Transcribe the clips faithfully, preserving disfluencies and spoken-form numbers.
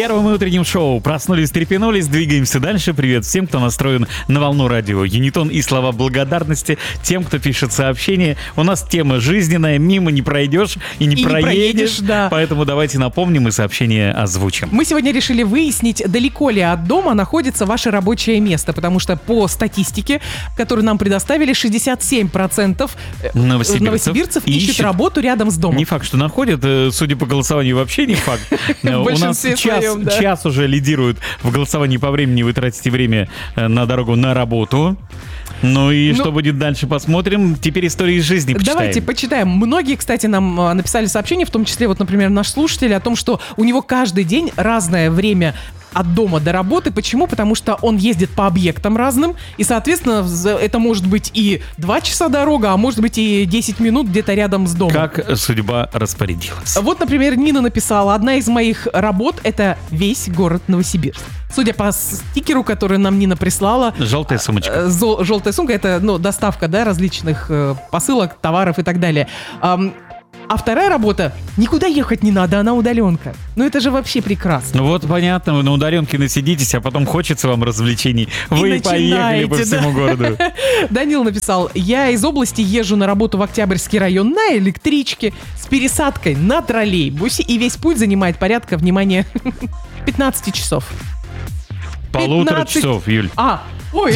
Первым утренним шоу проснулись, трепенулись, двигаемся дальше. Привет всем, кто настроен на волну радио Юнитон, и слова благодарности тем, кто пишет сообщения. У нас тема жизненная, мимо не пройдешь и не и проедешь, не проедешь, да. Поэтому давайте напомним и сообщение озвучим. Мы сегодня решили выяснить, далеко ли от дома находится ваше рабочее место, потому что по статистике, которую нам предоставили, шестьдесят семь процентов новосибирцев, новосибирцев ищут, ищут работу рядом с домом. Не факт, что находят, судя по голосованию, вообще не факт. У нас час, своем, да. час уже лидирует в голосовании по времени. Вы тратите время на дорогу на работу. Ну и ну, что будет дальше, посмотрим. Теперь истории из жизни почитаем. Давайте почитаем. Многие, кстати, нам написали сообщения, в том числе, вот, например, наш слушатель, о том, что у него каждый день разное время от дома до работы. Почему? Потому что он ездит по объектам разным, и, соответственно, это может быть и два часа дорога, а может быть и десять минут где-то рядом с домом. Как судьба распорядилась. Вот, например, Нина написала: одна из моих работ — это весь город Новосибирск. Судя по стикеру, который нам Нина прислала. Желтая сумочка. Зо- желтая сумка — это, ну, доставка, да, различных э, посылок, товаров и так далее. Ам, А вторая работа — никуда ехать не надо, она удаленка. Ну это же вообще прекрасно. Ну вот понятно, вы на удаленке насидитесь, а потом хочется вам развлечений. Вы и поехали по всему да. городу. Данил написал: я из области езжу на работу в Октябрьский район на электричке с пересадкой на троллейбусе, и весь путь занимает порядка, внимание, пятнадцать часов. Полутора часов, Юль. А, ой...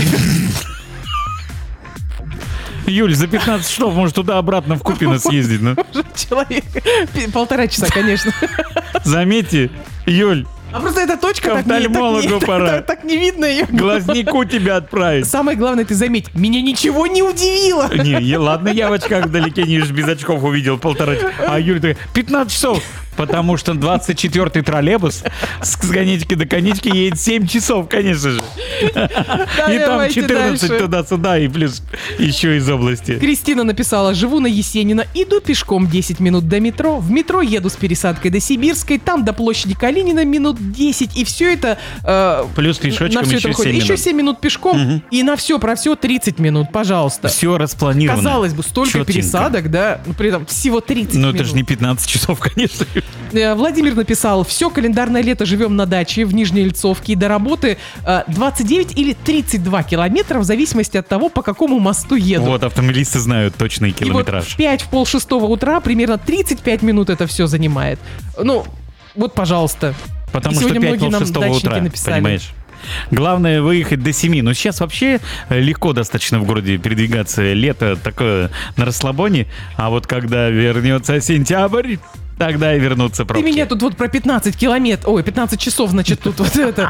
Юль, за пятнадцать часов может туда-обратно в Купино съездить, ну? Человек. Полтора часа, конечно. Заметьте, Юль. А просто эта точка, к офтальмологу так, пора. Так, так, так не видно ее. Глазнику тебя отправить. Самое главное, ты заметь, меня ничего не удивило. Не, я, ладно, я в очках вдалеке не без очков увидел полтора часа. А Юль такая: пятнадцать часов. Потому что двадцать четвёртый троллейбус с конечки до конечки едет семь часов, конечно же. Да, и там четырнадцать дальше. Туда-сюда, и плюс еще из области. Кристина написала: живу на Есенина, иду пешком десять минут до метро, в метро еду с пересадкой до Сибирской, там до площади Калинина минут десять, и все это... Э, плюс пешочком еще семь минут. минут. Еще семь минут пешком, угу. И на все про все тридцать минут, пожалуйста. Все распланировано. Казалось бы, столько Чётенько. Пересадок, да, но при этом всего тридцать Но минут. это же не пятнадцать часов, конечно. Владимир написал: все календарное лето живем на даче в Нижней Ильцовке, и до работы э, двадцать девять или тридцать два километра, в зависимости от того, по какому мосту еду. Вот, автомобилисты знают точный километраж. И вот в пять, в полшестого утра примерно тридцать пять минут это все занимает. Ну, вот, пожалуйста. Потому и что пять, пол шестого утра, написали. Понимаешь? Главное выехать до семи. Но сейчас вообще легко достаточно в городе передвигаться. Лето такое на расслабоне. А вот когда вернется сентябрь, тогда и вернутся пробки. Ты меня тут вот про пятнадцать километров, ой, пятнадцать часов, значит, тут вот это...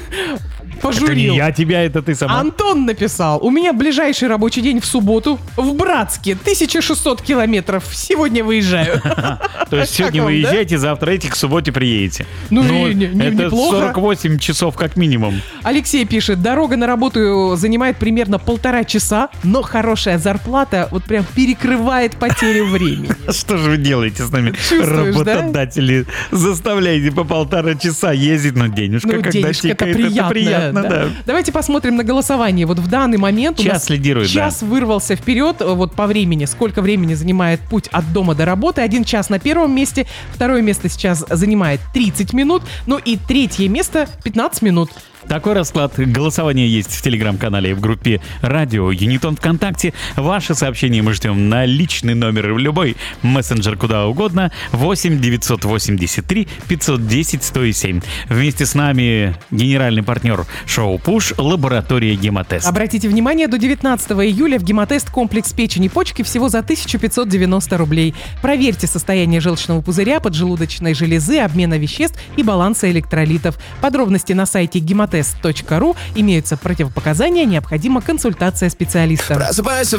Пожурил. Это не я тебя, это ты сама. Антон написал: у меня ближайший рабочий день в субботу в Братске, тысяча шестьсот километров, сегодня выезжаю. То есть сегодня выезжаете, завтра эти к субботе приедете. Ну, это сорок восемь часов как минимум. Алексей пишет: дорога на работу занимает примерно полтора часа, но хорошая зарплата вот прям перекрывает потерю времени. Что же вы делаете с нами, Чувствуешь, работодатели? Да? Заставляете по полтора часа ездить, но денежка, ну, когда денежка тикает, это приятно. Это приятно. Да. Да. Давайте посмотрим на голосование. Вот в данный момент у час нас лидирует, час да. вырвался вперед вот по времени. Сколько времени занимает путь от дома до работы? Один час на первом месте, второе место сейчас занимает тридцать минут, ну и третье место пятнадцать минут. Такой расклад голосования есть в телеграм-канале и в группе Радио Юнитон ВКонтакте. Ваши сообщения мы ждем на личный номер в любой мессенджер куда угодно. восемь девятьсот восемьдесят три пятьсот десять сто семь. Вместе с нами генеральный партнер шоу «Пуш» лаборатория «Гемотест». Обратите внимание, до девятнадцатого июля в «Гемотест» комплекс печени и почки всего за тысяча пятьсот девяносто рублей. Проверьте состояние желчного пузыря, поджелудочной железы, обмена веществ и баланса электролитов. Подробности на сайте гемотест точка ру. Имеются противопоказания, необходима консультация специалиста. Просыпайся